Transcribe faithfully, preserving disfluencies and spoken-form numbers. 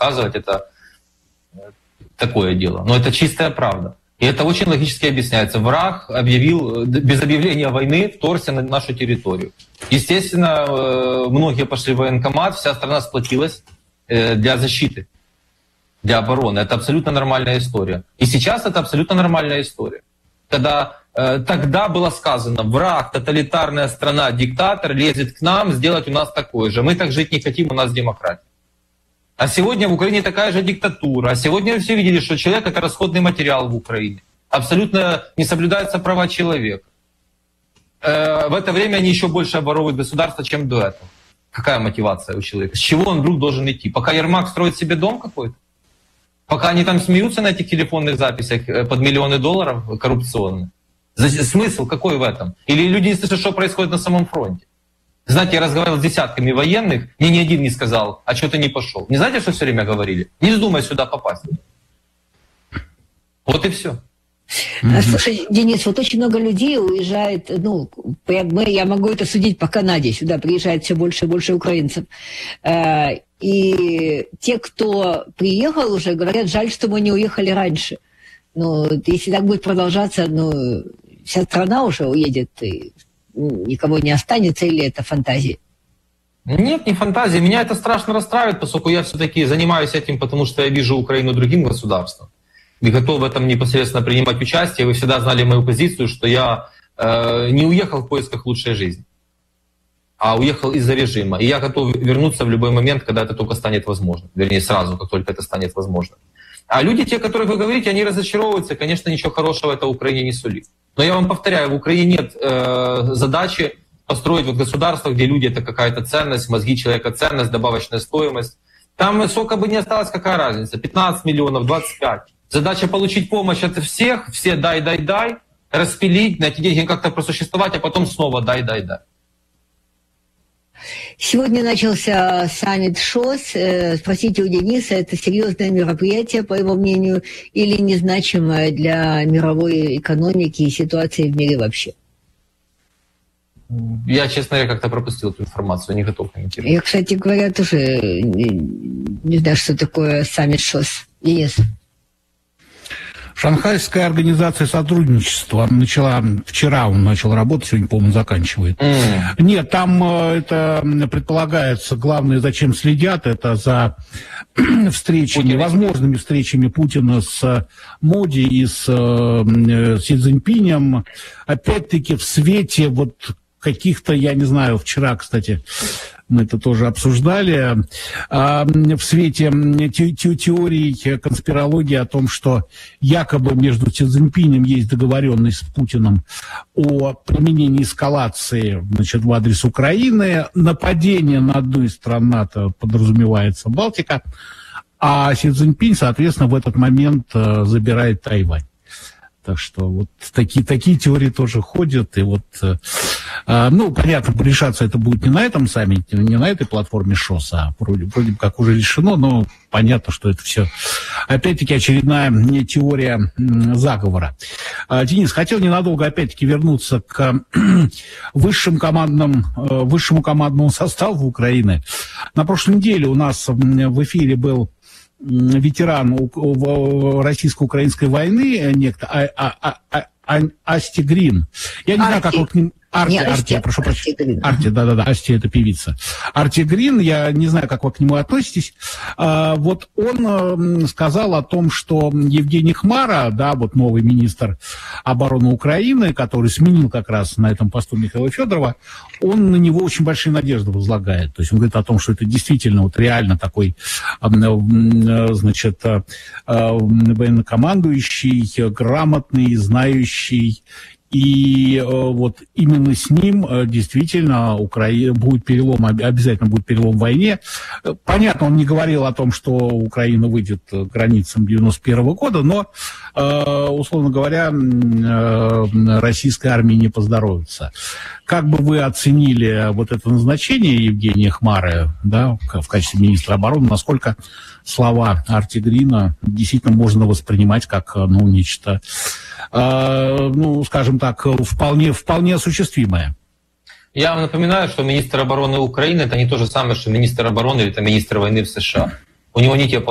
рассказывать, это такое дело. Но это чистая правда. И это очень логически объясняется. Враг объявил, без объявления войны вторгся на нашу территорию. Естественно, многие пошли в военкомат, вся страна сплотилась для защиты, для обороны. Это абсолютно нормальная история. И сейчас это абсолютно нормальная история. Когда тогда было сказано: враг, тоталитарная страна, диктатор лезет к нам сделать у нас такое же. Мы так жить не хотим, у нас демократия. А сегодня в Украине такая же диктатура. А сегодня все видели, что человек — это расходный материал в Украине. Абсолютно не соблюдаются права человека. В это время они еще больше оборовывают государство, чем до этого. Какая мотивация у человека? С чего он вдруг должен идти? Пока Ермак строит себе дом какой-то? Пока они там смеются на этих телефонных записях под миллионы долларов коррупционных? Смысл какой в этом? Или люди не слышат, что происходит на самом фронте? Знаете, я разговаривал с десятками военных, мне ни один не сказал: а что ты не пошел? Не знаете, что все время говорили? Не вздумай сюда попасть. Вот и все. Mm-hmm. Слушай, Денис, вот очень много людей уезжает, ну, я могу это судить по Канаде, сюда приезжает все больше и больше украинцев. И те, кто приехал уже, говорят: жаль, что мы не уехали раньше. Ну, если так будет продолжаться, ну, вся страна уже уедет, и никого не останется, или это фантазии? Нет, не фантазии. Меня это страшно расстраивает, поскольку я все-таки занимаюсь этим, потому что я вижу Украину другим государством и готов в этом непосредственно принимать участие. Вы всегда знали мою позицию, что я э, не уехал в поисках лучшей жизни, а уехал из-за режима. И я готов вернуться в любой момент, когда это только станет возможно. Вернее, сразу, как только это станет возможно. А люди, те, о которых вы говорите, они разочаровываются. Конечно, ничего хорошего это Украине не сулит. Но я вам повторяю, в Украине нет э, задачи построить вот государство, где люди — это какая-то ценность, мозги человека — ценность, добавочная стоимость. Там сколько бы ни осталось, какая разница? пятнадцать миллионов, двадцать пять. Задача — получить помощь от всех, все дай, дай, дай, распилить, на эти деньги как-то просуществовать, а потом снова дай, дай, дай. Сегодня начался саммит ШОС. Спросите у Дениса, это серьезное мероприятие, по его мнению, или незначимое для мировой экономики и ситуации в мире вообще? Я, честно говоря, как-то пропустил эту информацию, не готов комментировать. Я, кстати говоря, тоже не, не знаю, что такое саммит ШОС. Денис. Шанхайская организация сотрудничества начала, вчера он начал работать, сегодня, по-моему, заканчивает. Mm. Нет, там это предполагается, главное, зачем следят, это за встречами, Путин. возможными встречами Путина с Моди и с э, Си Цзиньпинем. Опять-таки в свете вот каких-то, я не знаю, вчера, кстати, мы это тоже обсуждали, в свете теорий конспирологии о том, что якобы между Си Цзиньпинем есть договоренность с Путиным о применении эскалации, значит, в адрес Украины, нападение на одну из стран НАТО подразумевается Балтика, а Си Цзиньпинь, соответственно, в этот момент забирает Тайвань. Так что вот такие, такие теории тоже ходят. И вот, э, ну, понятно, решаться это будет не на этом саммите, не на этой платформе ШОС, а вроде, вроде бы как уже решено, но понятно, что это все, опять-таки, очередная теория заговора. А, Денис, хотел ненадолго, опять-таки, вернуться к высшим командным, высшему командному составу Украины. На прошлой неделе у нас в эфире был ветеран российско-украинской войны, некто а, а, а, а, Асти Грин. Я не Арти. знаю, как вы к ним... Арти, Арти, Арти, я прошу прощения. Арти, да-да-да, Асти — это певица. Арти Грин, я не знаю, как вы к нему относитесь. А, вот он сказал о том, что Евгений Хмара, да, вот новый министр обороны Украины, который сменил как раз на этом посту Михаила Федорова, он на него очень большие надежды возлагает. То есть он говорит о том, что это действительно вот реально такой, значит, военнокомандующий, грамотный, знающий. И э, вот именно с ним э, действительно Украина будет перелом, обязательно будет перелом в войне. Понятно, он не говорил о том, что Украина выйдет к границам девяносто первого года, но, э, условно говоря, э, российской армии не поздоровится. Как бы вы оценили вот это назначение Евгения Хмары, да, в качестве министра обороны, насколько слова Арти Грина действительно можно воспринимать как, ну, нечто, э, ну, скажем так, вполне, вполне осуществимое? Я вам напоминаю, что министр обороны Украины — это не то же самое, что министр обороны или это министр войны в США. У него не те